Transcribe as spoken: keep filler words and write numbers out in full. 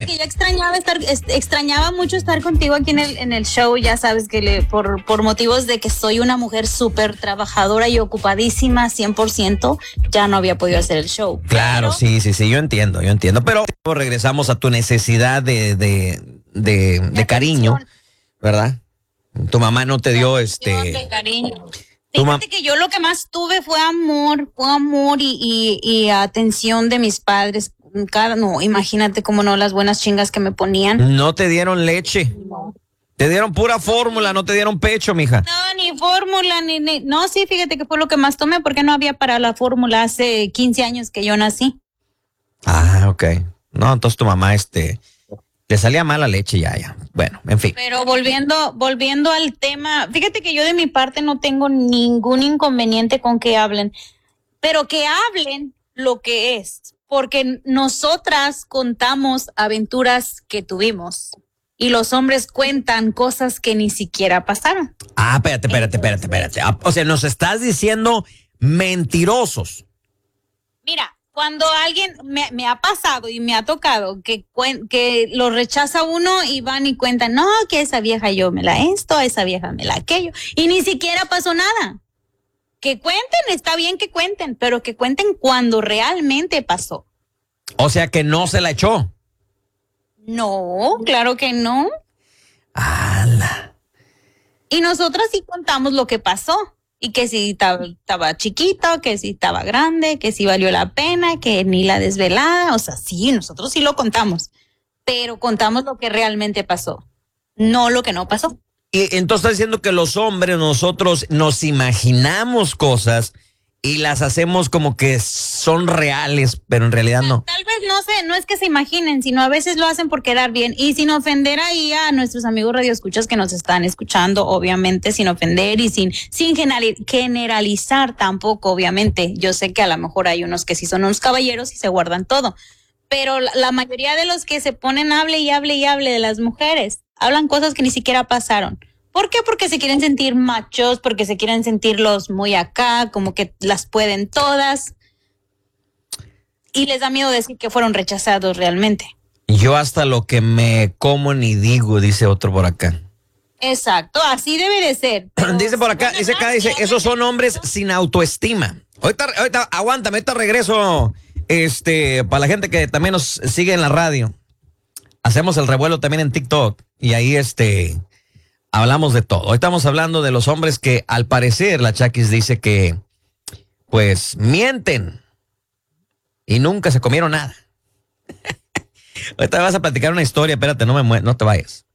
que yo extrañaba estar, extrañaba mucho estar contigo aquí en el, en el show. Ya sabes que le, por, por motivos de que soy una mujer súper trabajadora y ocupadísima, cien por ciento, ya no había podido hacer el show. Claro, Pero, sí, sí, sí, yo entiendo, yo entiendo. Pero regresamos a tu necesidad de, de, de, de cariño, ¿verdad? Tu mamá no te dio este... De cariño. Tu Fíjate mam- que yo lo que más tuve fue amor, fue amor y, y, y atención de mis padres. Cada, no, imagínate cómo no, las buenas chingas que me ponían. No te dieron leche. Te dieron pura fórmula, no te dieron pecho, mija. No, ni fórmula, ni, ni... No, sí, fíjate que fue lo que más tomé, porque no había para la fórmula hace quince años que yo nací. Ah, ok. No, entonces tu mamá, este, le salía mala leche ya, ya. Bueno, en fin. Pero volviendo, volviendo al tema, fíjate que yo de mi parte no tengo ningún inconveniente con que hablen, pero que hablen lo que es, porque nosotras contamos aventuras que tuvimos y los hombres cuentan cosas que ni siquiera pasaron. Ah, espérate, espérate, espérate, espérate. Ah, o sea, nos estás diciendo mentirosos. Mira, cuando alguien me, me ha pasado y me ha tocado que, cuen- que lo rechaza uno y van y cuentan, no, que esa vieja yo me la esto, a esa vieja me la aquello, y ni siquiera pasó nada. Que cuenten, está bien que cuenten, pero que cuenten cuando realmente pasó. O sea que no se la echó. No, claro que no. ¡Hala! Y nosotras sí contamos lo que pasó. Y que si estaba chiquito, que si estaba grande, que si valió la pena, que ni la desvelada. O sea, sí, nosotros sí lo contamos. Pero contamos lo que realmente pasó, no lo que no pasó. Y entonces estás diciendo que los hombres, nosotros nos imaginamos cosas y las hacemos como que son reales, pero en realidad no. Tal vez no sé, no es que se imaginen, sino a veces lo hacen por quedar bien y sin ofender ahí a nuestros amigos radioescuchas que nos están escuchando, obviamente sin ofender y sin, sin generalizar tampoco, obviamente. Yo sé que a lo mejor hay unos que sí son unos caballeros y se guardan todo, pero la, la mayoría de los que se ponen hable y hable y hable de las mujeres, hablan cosas que ni siquiera pasaron. ¿Por qué? Porque se quieren sentir machos, porque se quieren sentirlos muy acá, como que las pueden todas. Y les da miedo decir que fueron rechazados realmente. Yo hasta lo que me como ni digo, dice otro por acá. Exacto, así debe de ser. Dice por acá, dice acá, dice, esos son hombres sin autoestima. Ahorita, ahorita, aguántame, ahorita regreso, este, para la gente que también nos sigue en la radio. Hacemos el revuelo también en TikTok y ahí, este, hablamos de todo. Hoy estamos hablando de los hombres que, al parecer, la Chakis dice que, pues, mienten y nunca se comieron nada. Ahorita vas a platicar una historia, espérate, no me mue- no te vayas.